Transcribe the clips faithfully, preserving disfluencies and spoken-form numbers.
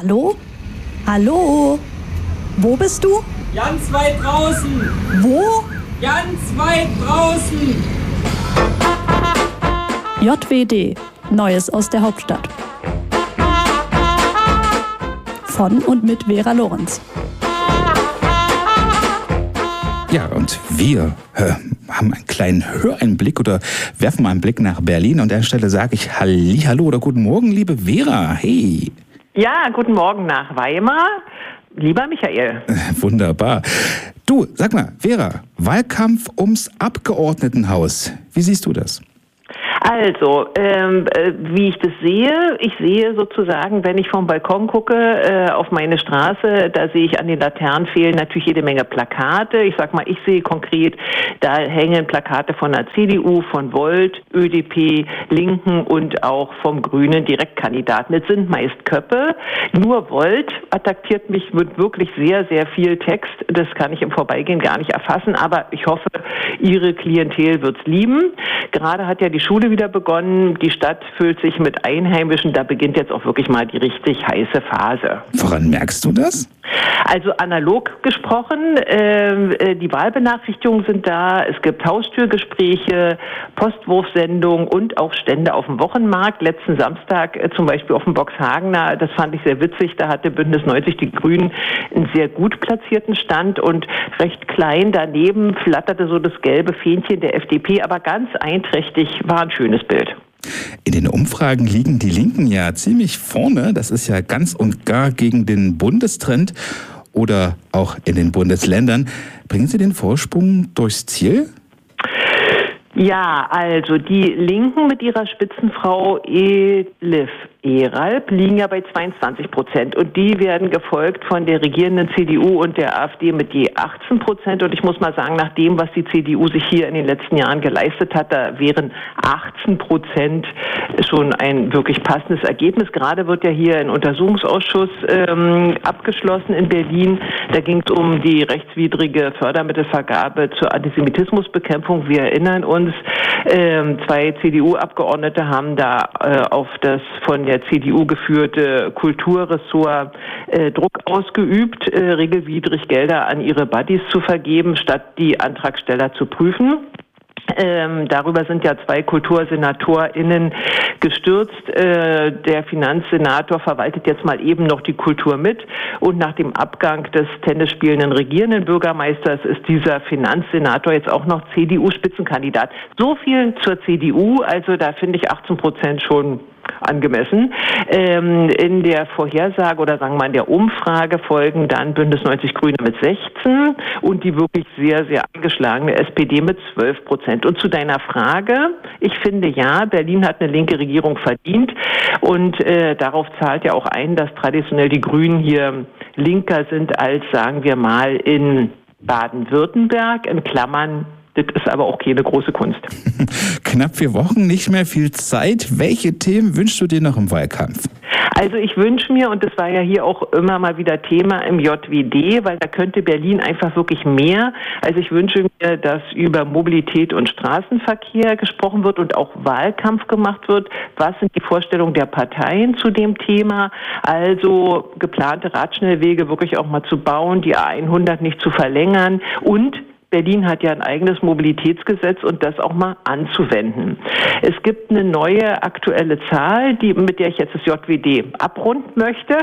Hallo? Hallo? Wo bist du? Ganz weit draußen. Wo? Ganz weit draußen. J W D. Neues aus der Hauptstadt. Von und mit Vera Lorenz. Ja, und wir äh, haben einen kleinen Höreinblick oder werfen mal einen Blick nach Berlin. Und an der Stelle sage ich Hallihallo oder guten Morgen, liebe Vera. Hey. Ja, guten Morgen nach Weimar. Lieber Michael. Äh, wunderbar. Du, sag mal, Vera, Wahlkampf ums Abgeordnetenhaus. Wie siehst du das? Also, ähm, äh, wie ich das sehe, ich sehe sozusagen, wenn ich vom Balkon gucke äh, auf meine Straße, da sehe ich an den Laternenpfählen natürlich jede Menge Plakate. Ich sag mal, ich sehe konkret, da hängen Plakate von der C D U, von Volt, Ö D P, Linken und auch vom Grünen Direktkandidaten. Es sind meist Köppe. Nur Volt attackiert mich mit wirklich sehr, sehr viel Text. Das kann ich im Vorbeigehen gar nicht erfassen, aber ich hoffe, ihre Klientel wird's lieben. Gerade hat ja die Schule wieder begonnen. Die Stadt füllt sich mit Einheimischen. Da beginnt jetzt auch wirklich mal die richtig heiße Phase. Woran merkst du das? Also analog gesprochen, äh, die Wahlbenachrichtigungen sind da. Es gibt Haustürgespräche, Postwurfsendungen und auch Stände auf dem Wochenmarkt. Letzten Samstag äh, zum Beispiel auf dem Boxhagener, das fand ich sehr witzig. Da hatte Bündnis neunzig Die Grünen einen sehr gut platzierten Stand und recht klein daneben flatterte so das gelbe Fähnchen der F D P, aber ganz einträchtig, war ein schönes Bild. In den Umfragen liegen die Linken ja ziemlich vorne. Das ist ja ganz und gar gegen den Bundestrend oder auch in den Bundesländern. Bringen Sie den Vorsprung durchs Ziel? Ja, also die Linken mit ihrer Spitzenfrau Elif Eralp liegen ja bei zweiundzwanzig Prozent und die werden gefolgt von der regierenden C D U und der AfD mit je achtzehn Prozent und ich muss mal sagen, nach dem, was die C D U sich hier in den letzten Jahren geleistet hat, da wären achtzehn Prozent schon ein wirklich passendes Ergebnis. Gerade wird ja hier ein Untersuchungsausschuss ähm, abgeschlossen in Berlin. Da ging es um die rechtswidrige Fördermittelvergabe zur Antisemitismusbekämpfung. Wir erinnern uns, ähm, zwei C D U-Abgeordnete haben da äh, auf das von der C D U geführte Kulturressort äh, Druck ausgeübt, äh, regelwidrig Gelder an ihre Buddies zu vergeben, statt die Antragsteller zu prüfen. Ähm, darüber sind ja zwei KultursenatorInnen gestürzt. Äh, der Finanzsenator verwaltet jetzt mal eben noch die Kultur mit. Und nach dem Abgang des tennisspielenden regierenden Bürgermeisters ist dieser Finanzsenator jetzt auch noch C D U-Spitzenkandidat. So viel zur C D U. Also da finde ich achtzehn Prozent schon angemessen. Ähm, in der Vorhersage oder sagen wir mal in der Umfrage folgen dann Bündnis neunzig Grüne mit sechzehn und die wirklich sehr, sehr angeschlagene S P D mit zwölf Prozent. Und zu deiner Frage, ich finde ja, Berlin hat eine linke Regierung verdient und äh, darauf zahlt ja auch ein, dass traditionell die Grünen hier linker sind als, sagen wir mal, in Baden-Württemberg, in Klammern. Das ist aber auch keine große Kunst. Knapp vier Wochen, nicht mehr viel Zeit. Welche Themen wünschst du dir noch im Wahlkampf? Also ich wünsche mir, und das war ja hier auch immer mal wieder Thema im J W D, weil da könnte Berlin einfach wirklich mehr. Also ich wünsche mir, dass über Mobilität und Straßenverkehr gesprochen wird und auch Wahlkampf gemacht wird. Was sind die Vorstellungen der Parteien zu dem Thema? Also geplante Radschnellwege wirklich auch mal zu bauen, die A hundert nicht zu verlängern und Berlin hat ja ein eigenes Mobilitätsgesetz und das auch mal anzuwenden. Es gibt eine neue aktuelle Zahl, die, mit der ich jetzt das J W D abrunden möchte.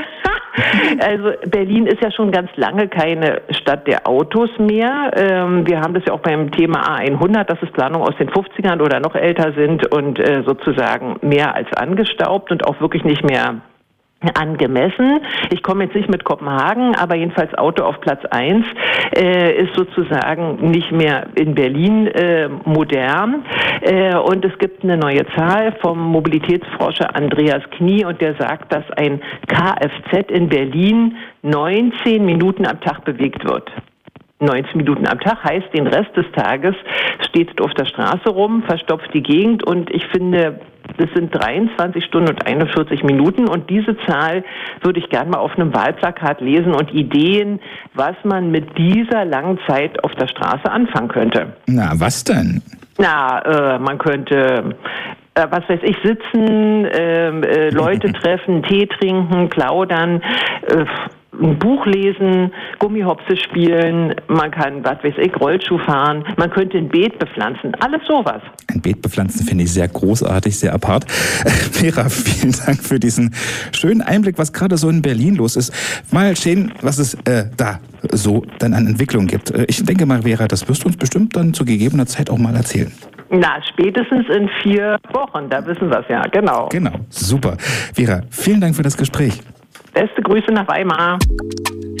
Also Berlin ist ja schon ganz lange keine Stadt der Autos mehr. Ähm, wir haben das ja auch beim Thema A hundert, dass es Planungen aus den fünfzigern oder noch älter sind und äh, sozusagen mehr als angestaubt und auch wirklich nicht mehr angemessen. Ich komme jetzt nicht mit Kopenhagen, aber jedenfalls Auto auf Platz eins äh, ist sozusagen nicht mehr in Berlin äh, modern. Äh, und es gibt eine neue Zahl vom Mobilitätsforscher Andreas Knie und der sagt, dass ein Kfz in Berlin neunzehn Minuten am Tag bewegt wird. neunzehn Minuten am Tag heißt, den Rest des Tages steht es auf der Straße rum, verstopft die Gegend und ich finde, das sind dreiundzwanzig Stunden und einundvierzig Minuten und diese Zahl würde ich gerne mal auf einem Wahlplakat lesen und Ideen, was man mit dieser langen Zeit auf der Straße anfangen könnte. Na, was denn? Na, äh, man könnte äh, was weiß ich, sitzen, äh, äh, Leute treffen, Tee trinken, plaudern, äh, ein Buch lesen, Gummihopse spielen, man kann, was weiß ich, Rollschuh fahren, man könnte ein Beet bepflanzen, alles sowas. Ein Beet bepflanzen finde ich sehr großartig, sehr apart. Vera, vielen Dank für diesen schönen Einblick, was gerade so in Berlin los ist. Mal sehen, was es äh, da so dann an Entwicklung gibt. Ich denke mal, Vera, das wirst du uns bestimmt dann zu gegebener Zeit auch mal erzählen. Na, spätestens in vier Wochen, da wissen wir es ja, genau. Genau, super. Vera, vielen Dank für das Gespräch. Beste Grüße nach Weimar.